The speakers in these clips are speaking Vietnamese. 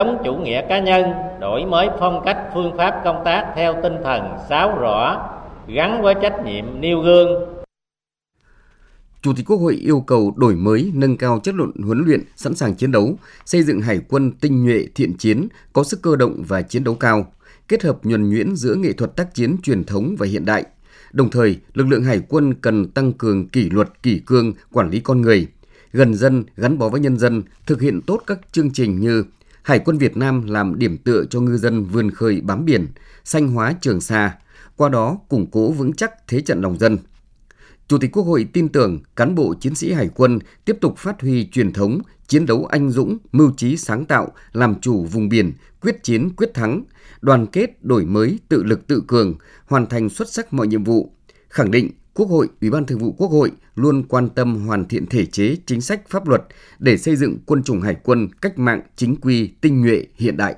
chống chủ nghĩa cá nhân, đổi mới phong cách phương pháp công tác theo tinh thần sáu rõ, gắn với trách nhiệm nêu gương. Chủ tịch Quốc hội yêu cầu đổi mới, nâng cao chất lượng huấn luyện, sẵn sàng chiến đấu, xây dựng hải quân tinh nhuệ thiện chiến, có sức cơ động và chiến đấu cao, kết hợp nhuần nhuyễn giữa nghệ thuật tác chiến truyền thống và hiện đại. Đồng thời, lực lượng hải quân cần tăng cường kỷ luật, kỷ cương, quản lý con người, gần dân, gắn bó với nhân dân, thực hiện tốt các chương trình như Hải quân Việt Nam làm điểm tựa cho ngư dân vươn khơi bám biển, xanh hóa Trường Sa, qua đó củng cố vững chắc thế trận lòng dân. Chủ tịch Quốc hội tin tưởng cán bộ chiến sĩ Hải quân tiếp tục phát huy truyền thống, chiến đấu anh dũng, mưu trí sáng tạo, làm chủ vùng biển, quyết chiến quyết thắng, đoàn kết, đổi mới, tự lực tự cường, hoàn thành xuất sắc mọi nhiệm vụ. Khẳng định Quốc hội, Ủy ban Thường vụ Quốc hội luôn quan tâm hoàn thiện thể chế, chính sách, pháp luật để xây dựng quân chủng hải quân cách mạng, chính quy, tinh nhuệ, hiện đại.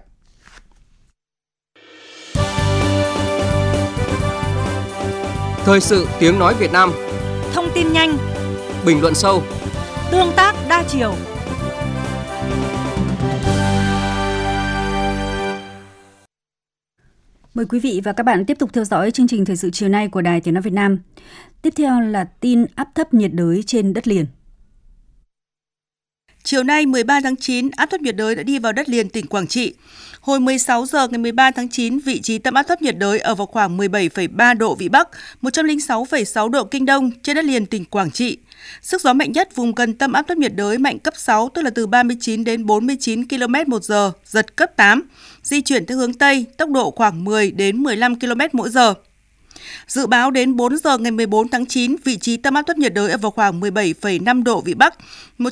Thời sự tiếng nói Việt Nam. Thông tin nhanh, bình luận sâu, tương tác đa chiều. Mời quý vị và các bạn tiếp tục theo dõi chương trình thời sự chiều nay của Đài Tiếng nói Việt Nam. Tiếp theo là tin áp thấp nhiệt đới trên đất liền. Chiều nay 13 tháng 9, áp thấp nhiệt đới đã đi vào đất liền tỉnh Quảng Trị. Hồi 16 giờ ngày 13 tháng 9, vị trí tâm áp thấp nhiệt đới ở vào khoảng 17,3 độ Vĩ Bắc, 106,6 độ Kinh Đông trên đất liền tỉnh Quảng Trị. Sức gió mạnh nhất vùng gần tâm áp thấp nhiệt đới mạnh cấp 6, tức là từ 39 đến 49 km/h, giật cấp 8, di chuyển theo hướng Tây, tốc độ khoảng 10 đến 15 km/h. Dự báo đến 4 giờ ngày 14 tháng 9, vị trí tâm áp thấp nhiệt đới ở vào khoảng 17,5 độ Vĩ Bắc,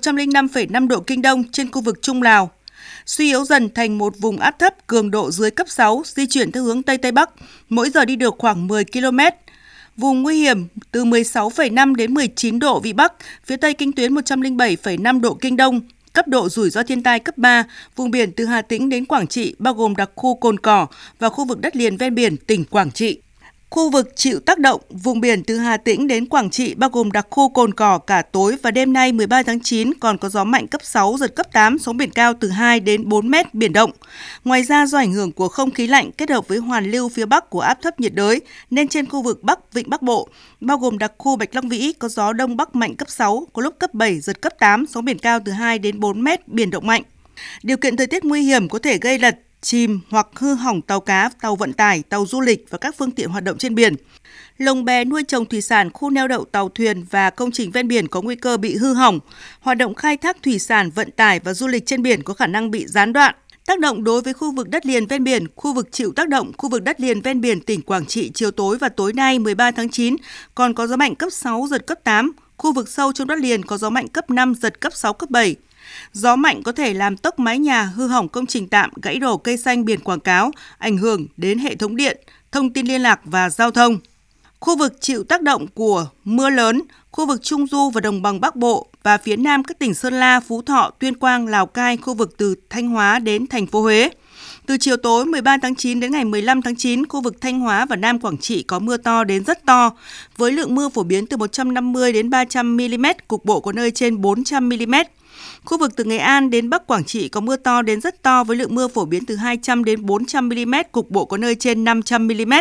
105,5 độ Kinh Đông trên khu vực Trung Lào. Suy yếu dần thành một vùng áp thấp cường độ dưới cấp 6, di chuyển theo hướng Tây Tây Bắc, mỗi giờ đi được khoảng 10 km. Vùng nguy hiểm từ 16,5 đến 19 độ Vĩ Bắc, phía Tây kinh tuyến 107,5 độ Kinh Đông, cấp độ rủi ro thiên tai cấp 3, vùng biển từ Hà Tĩnh đến Quảng Trị bao gồm đặc khu Cồn Cỏ và khu vực đất liền ven biển tỉnh Quảng Trị. Khu vực chịu tác động, vùng biển từ Hà Tĩnh đến Quảng Trị bao gồm đặc khu Cồn Cỏ cả tối và đêm nay 13 tháng 9 còn có gió mạnh cấp 6, giật cấp 8, sóng biển cao từ 2 đến 4 mét, biển động. Ngoài ra do ảnh hưởng của không khí lạnh kết hợp với hoàn lưu phía Bắc của áp thấp nhiệt đới nên trên khu vực Bắc Vịnh Bắc Bộ, bao gồm đặc khu Bạch Long Vĩ có gió Đông Bắc mạnh cấp 6, có lúc cấp 7, giật cấp 8, sóng biển cao từ 2 đến 4 mét, biển động mạnh. Điều kiện thời tiết nguy hiểm có thể gây lật, chìm hoặc hư hỏng tàu cá, tàu vận tải, tàu du lịch và các phương tiện hoạt động trên biển. Lồng bè nuôi trồng thủy sản, khu neo đậu tàu thuyền và công trình ven biển có nguy cơ bị hư hỏng. Hoạt động khai thác thủy sản, vận tải và du lịch trên biển có khả năng bị gián đoạn. Tác động đối với khu vực đất liền ven biển, khu vực chịu tác động, khu vực đất liền ven biển tỉnh Quảng Trị chiều tối và tối nay 13 tháng 9 còn có gió mạnh cấp 6, giật cấp 8. Khu vực sâu trong đất liền có gió mạnh cấp 5, giật cấp 6, cấp 7. Gió mạnh có thể làm tốc mái nhà, hư hỏng công trình tạm, gãy đổ cây xanh biển quảng cáo, ảnh hưởng đến hệ thống điện, thông tin liên lạc và giao thông. Khu vực chịu tác động của mưa lớn, khu vực Trung Du và Đồng bằng Bắc Bộ và phía Nam các tỉnh Sơn La, Phú Thọ, Tuyên Quang, Lào Cai, khu vực từ Thanh Hóa đến thành phố Huế. Từ chiều tối 13 tháng 9 đến ngày 15 tháng 9, khu vực Thanh Hóa và Nam Quảng Trị có mưa to đến rất to, với lượng mưa phổ biến từ 150 đến 300 mm, cục bộ có nơi trên 400 mm. Khu vực từ Nghệ An đến Bắc Quảng Trị có mưa to đến rất to với lượng mưa phổ biến từ 200 đến 400 mm, cục bộ có nơi trên 500 mm.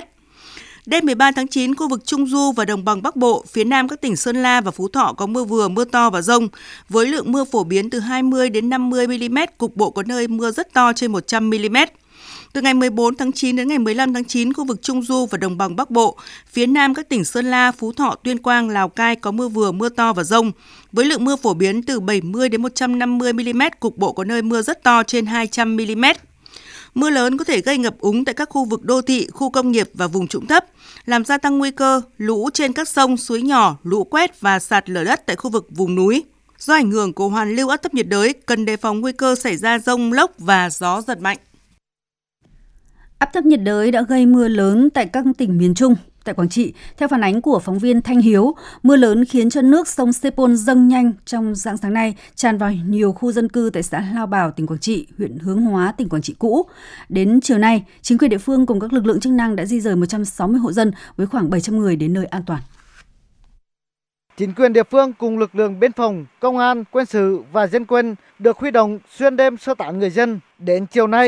Đêm 13 tháng 9, khu vực Trung Du và Đồng bằng Bắc Bộ, phía Nam các tỉnh Sơn La và Phú Thọ có mưa vừa, mưa to và dông, với lượng mưa phổ biến từ 20 đến 50 mm, cục bộ có nơi mưa rất to trên 100 mm. Từ ngày 14 tháng 9 đến ngày 15 tháng 9, khu vực Trung Du và Đồng bằng Bắc Bộ, phía Nam các tỉnh Sơn La, Phú Thọ, Tuyên Quang, Lào Cai có mưa vừa, mưa to và dông, với lượng mưa phổ biến từ 70 đến 150 mm, cục bộ có nơi mưa rất to trên 200 mm. Mưa lớn có thể gây ngập úng tại các khu vực đô thị, khu công nghiệp và vùng trũng thấp, làm gia tăng nguy cơ lũ trên các sông, suối nhỏ, lũ quét và sạt lở đất tại khu vực vùng núi. Do ảnh hưởng của hoàn lưu áp thấp nhiệt đới, cần đề phòng nguy cơ xảy ra dông lốc và gió giật mạnh. Áp thấp nhiệt đới đã gây mưa lớn tại các tỉnh miền Trung. Tại Quảng Trị, theo phản ánh của phóng viên Thanh Hiếu, mưa lớn khiến cho nước sông Sepol dâng nhanh trong rạng sáng nay, tràn vào nhiều khu dân cư tại xã Lao Bảo, tỉnh Quảng Trị, huyện Hướng Hóa, tỉnh Quảng Trị cũ. Đến chiều nay, chính quyền địa phương cùng các lực lượng chức năng đã di dời 160 hộ dân với khoảng 700 người đến nơi an toàn. Chính quyền địa phương cùng lực lượng biên phòng, công an, quân sự và dân quân được huy động xuyên đêm sơ tán người dân. Đến chiều nay,